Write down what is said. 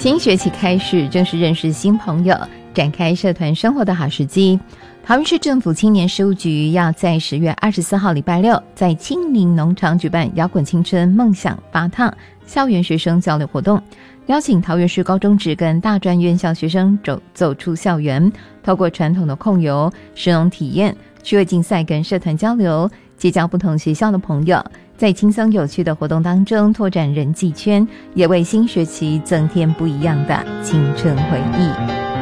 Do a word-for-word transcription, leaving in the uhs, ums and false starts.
新学期开始，正是认识新朋友、展开社团生活的好时机。桃园市政府青年事务局要在十月二十四号礼拜六，在青林农场举办摇滚青春梦想发烫校园学生交流活动，邀请桃园市高中职跟大专院校学生走走出校园，透过传统的控油、食农体验、趣味竞赛跟社团交流，结交不同学校的朋友，在轻松有趣的活动当中拓展人际圈，也为新学期增添不一样的青春回忆。